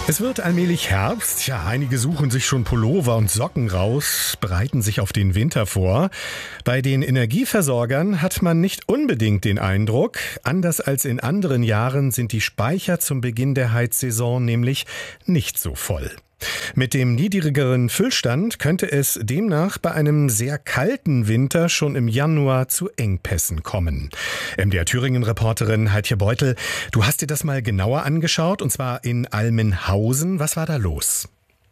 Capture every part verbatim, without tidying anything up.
Es wird allmählich Herbst. Ja, einige suchen sich schon Pullover und Socken raus, bereiten sich auf den Winter vor. Bei den Energieversorgern hat man nicht unbedingt den Eindruck, anders als in anderen Jahren sind die Speicher zum Beginn der Heizsaison nämlich nicht so voll. Mit dem niedrigeren Füllstand könnte es demnach bei einem sehr kalten Winter schon im Januar zu Engpässen kommen. M D R Thüringen-Reporterin Heidje Beutel, du hast dir das mal genauer angeschaut, und zwar in Almenhausen. Was war da los?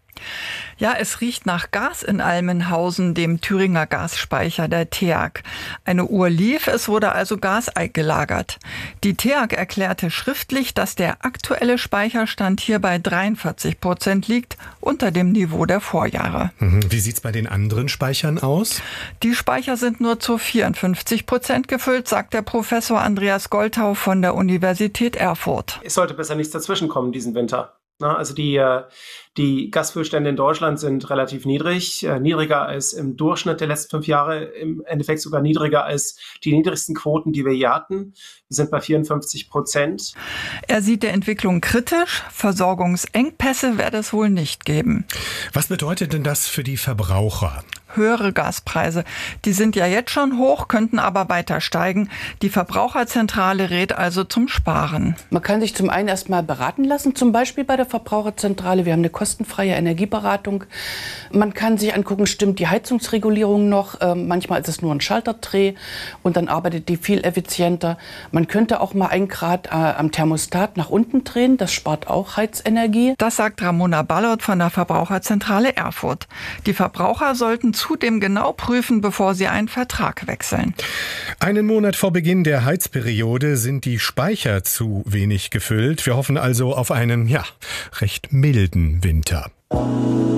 Ja, es riecht nach Gas in Almenhausen, dem Thüringer Gasspeicher der T E A G. Eine Uhr lief, es wurde also Gas gelagert. Die T E A G erklärte schriftlich, dass der aktuelle Speicherstand hier bei dreiundvierzig Prozent liegt, unter dem Niveau der Vorjahre. Wie sieht's bei den anderen Speichern aus? Die Speicher sind nur zu vierundfünfzig Prozent gefüllt, sagt der Professor Andreas Goltau von der Universität Erfurt. Es sollte besser nichts dazwischenkommen diesen Winter. Also die, die Gasfüllstände in Deutschland sind relativ niedrig, niedriger als im Durchschnitt der letzten fünf Jahre, im Endeffekt sogar niedriger als die niedrigsten Quoten, die wir je hatten. Wir sind bei vierundfünfzig Prozent. Er sieht der Entwicklung kritisch. Versorgungsengpässe werde es wohl nicht geben. Was bedeutet denn das für die Verbraucher? Höhere Gaspreise. Die sind ja jetzt schon hoch, könnten aber weiter steigen. Die Verbraucherzentrale rät also zum Sparen. Man kann sich zum einen erstmal beraten lassen, zum Beispiel bei der Verbraucherzentrale. Wir haben eine kostenfreie Energieberatung. Man kann sich angucken, stimmt die Heizungsregulierung noch? Ähm, manchmal ist es nur ein Schalterdreh und dann arbeitet die viel effizienter. Man könnte auch mal ein Grad äh, am Thermostat nach unten drehen. Das spart auch Heizenergie. Das sagt Ramona Ballert von der Verbraucherzentrale Erfurt. Die Verbraucher sollten zudem genau prüfen, bevor sie einen Vertrag wechseln. Einen Monat vor Beginn der Heizperiode sind die Speicher zu wenig gefüllt. Wir hoffen also auf einen, ja, recht milden Winter.